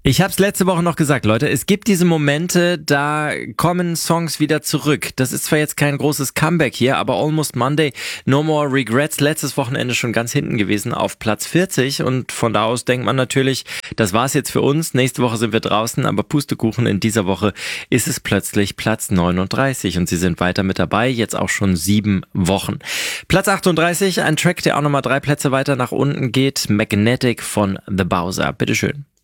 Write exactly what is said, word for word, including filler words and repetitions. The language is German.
Ich habe es letzte Woche noch gesagt, Leute, es gibt diese Momente, da kommen Songs wieder zurück. Das ist zwar jetzt kein großes Comeback hier, aber Almost Monday, No More Regrets, letztes Wochenende schon ganz hinten gewesen auf Platz vierzig und von da aus denkt man natürlich, das war's jetzt für uns, nächste Woche sind wir draußen, aber Pustekuchen, in dieser Woche ist es plötzlich Platz neununddreißig und sie sind weiter mit dabei, jetzt auch schon sieben Wochen. Platz achtunddreißig, ein Track, der auch nochmal drei Plätze weiter nach unten geht, Magnetic von The Bowser. Bitteschön.